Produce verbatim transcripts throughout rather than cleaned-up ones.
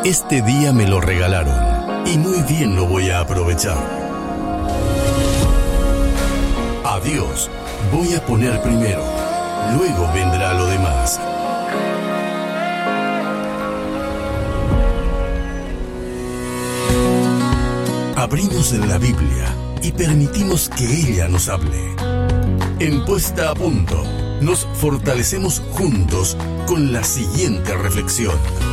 Este día me lo regalaron y muy bien lo voy a aprovechar. A Dios voy a poner primero, luego vendrá lo demás. Abrimos en la Biblia y permitimos que ella nos hable. En Puesta a Punto, nos fortalecemos juntos con la siguiente reflexión.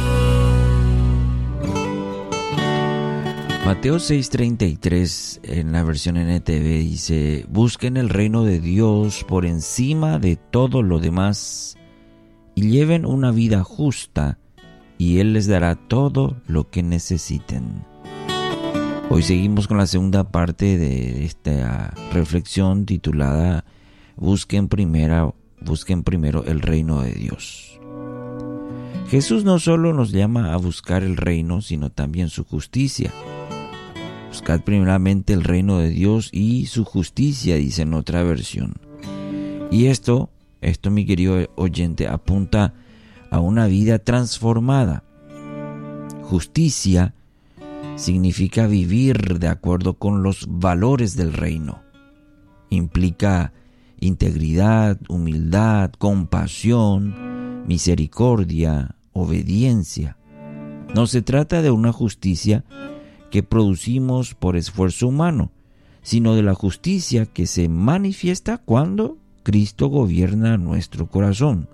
Mateo seis treinta y tres en la versión N T V dice: busquen el reino de Dios por encima de todo lo demás y lleven una vida justa y Él les dará todo lo que necesiten. Hoy seguimos con la segunda parte de esta reflexión titulada Busquen primero, busquen primero el reino de Dios. Jesús no solo nos llama a buscar el reino, sino también su justicia. Buscad primeramente el reino de Dios y su justicia, dice en otra versión. Y esto, esto mi querido oyente, apunta a una vida transformada. Justicia significa vivir de acuerdo con los valores del reino. Implica integridad, humildad, compasión, misericordia, obediencia. No se trata de una justicia que producimos por esfuerzo humano, sino de la justicia que se manifiesta cuando Cristo gobierna nuestro corazón.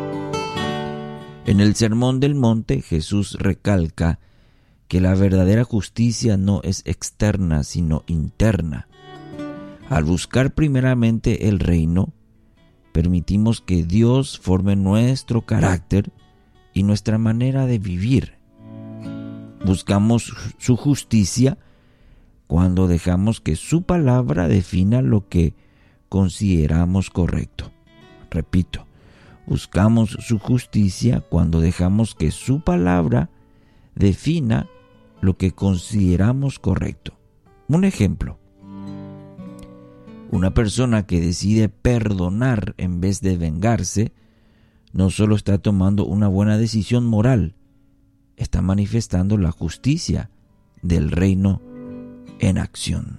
En el Sermón del Monte, Jesús recalca que la verdadera justicia no es externa, sino interna. Al buscar primeramente el reino, permitimos que Dios forme nuestro carácter y nuestra manera de vivir. Buscamos su justicia cuando dejamos que su palabra defina lo que consideramos correcto. Repito, buscamos su justicia cuando dejamos que su palabra defina lo que consideramos correcto. Un ejemplo: una persona que decide perdonar en vez de vengarse no solo está tomando una buena decisión moral, está manifestando la justicia del reino en acción.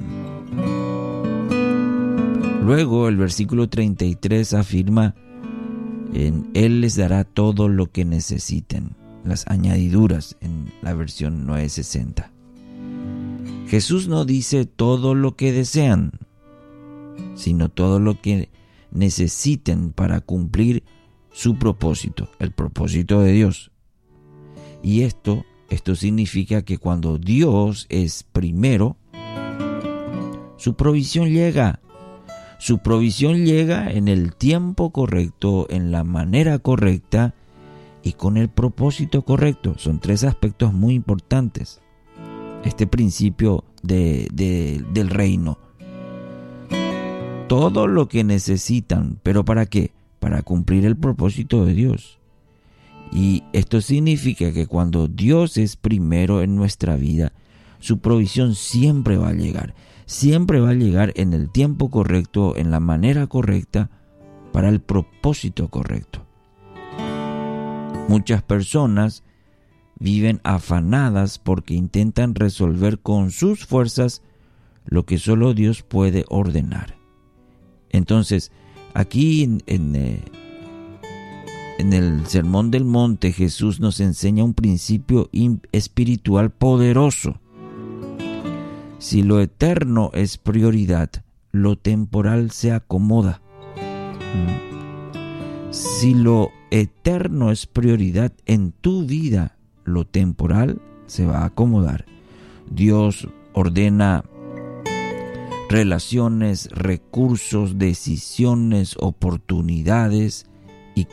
Luego el versículo treinta y tres afirma: en Él les dará todo lo que necesiten. Las añadiduras en la versión nueve sesenta. Jesús no dice todo lo que desean, sino todo lo que necesiten para cumplir su propósito, el propósito de Dios. Y esto, esto significa que cuando Dios es primero, su provisión llega. Su provisión llega en el tiempo correcto, en la manera correcta y con el propósito correcto. Son tres aspectos muy importantes. Este principio de, de, del reino. Todo lo que necesitan, ¿pero para qué? Para cumplir el propósito de Dios. Y esto significa que cuando Dios es primero en nuestra vida, su provisión siempre va a llegar. Siempre va a llegar en el tiempo correcto, en la manera correcta, para el propósito correcto. Muchas personas viven afanadas porque intentan resolver con sus fuerzas lo que solo Dios puede ordenar. Entonces, aquí en, en, eh, en el Sermón del Monte, Jesús nos enseña un principio espiritual poderoso. Si lo eterno es prioridad, lo temporal se acomoda. Si lo eterno es prioridad en tu vida, lo temporal se va a acomodar. Dios ordena relaciones, recursos, decisiones, oportunidades